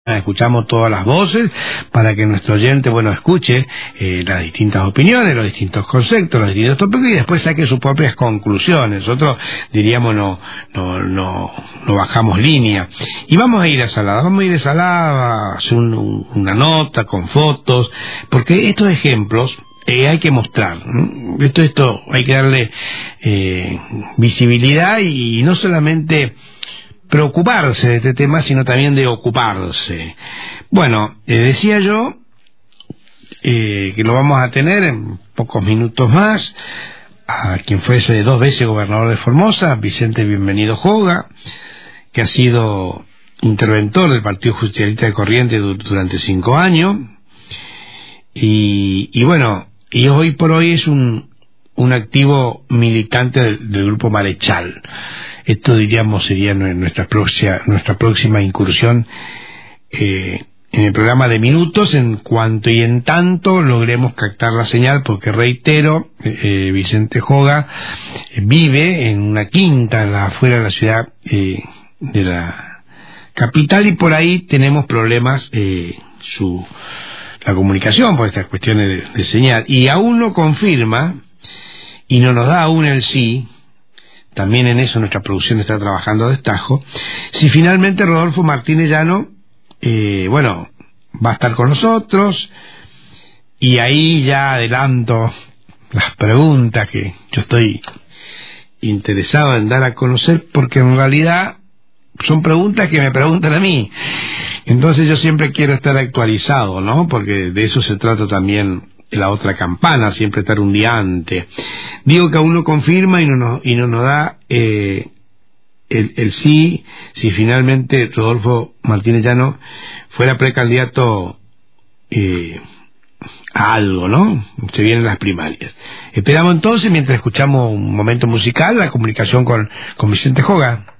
Escuchamos todas las voces para que nuestro oyente, escuche las distintas opiniones, los distintos conceptos, los distintos tópicos y después saque sus propias conclusiones. Nosotros diríamos no bajamos línea. Y vamos a ir a Salada, a hacer una nota con fotos, porque estos ejemplos hay que mostrar, ¿no? Esto hay que darle visibilidad y no solamente preocuparse de este tema, sino también de ocuparse. Decía yo que lo vamos a tener en pocos minutos más a quien fuese 2 veces gobernador de Formosa, Vicente Bienvenido Joga, que ha sido interventor del Partido Justicialista de Corrientes durante 5 años, y hoy por hoy es un activo militante del Grupo Marechal. Esto, diríamos, sería nuestra próxima incursión en el programa de minutos, en cuanto y en tanto logremos captar la señal, porque reitero, Vicente Joga vive en una quinta afuera de la ciudad de la capital, y por ahí tenemos problemas la comunicación por estas cuestiones de señal, y aún no confirma y no nos da aún el sí. También en eso nuestra producción está trabajando a destajo. Si finalmente Rodolfo Martínez Llano, va a estar con nosotros, y ahí ya adelanto las preguntas que yo estoy interesado en dar a conocer, porque en realidad son preguntas que me preguntan a mí. Entonces yo siempre quiero estar actualizado, ¿no? Porque de eso se trata también la otra campana, siempre estar un día antes. Digo que aún no confirma y no nos da el sí, si finalmente Rodolfo Martínez Llano fuera precandidato a algo, ¿no? Se vienen las primarias. Esperamos entonces, mientras escuchamos un momento musical, la comunicación con Vicente Joga.